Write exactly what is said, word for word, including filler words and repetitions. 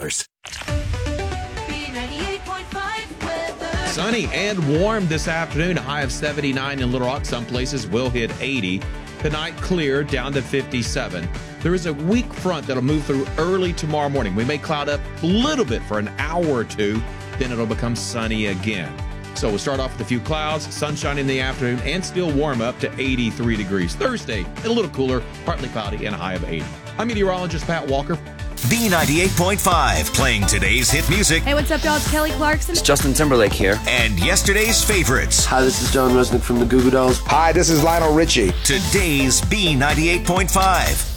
Sunny and warm this afternoon, a high of seventy-nine in Little Rock. Some places will hit eighty. Tonight, clear down to fifty-seven. There is a weak front that'll move through early tomorrow morning. We may cloud up a little bit for an hour or two, then it'll become sunny again. So we'll start off with a few clouds, sunshine in the afternoon, and still warm up to eighty-three degrees. Thursday, a little cooler, partly cloudy, and a high of eighty. I'm meteorologist Pat Walker. B ninety-eight point five, playing today's hit music. Hey, what's up, y'all? It's Kelly Clarkson. It's Justin Timberlake here. And yesterday's favorites. Hi, this is John Resnick from the Goo Goo Dolls. Hi, this is Lionel Richie. Today's B ninety-eight point five.